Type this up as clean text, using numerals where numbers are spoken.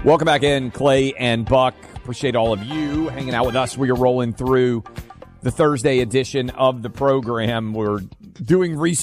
Welcome back in, Clay and Buck. Appreciate all of you hanging out with us. We are rolling through the Thursday edition of the program. We're doing research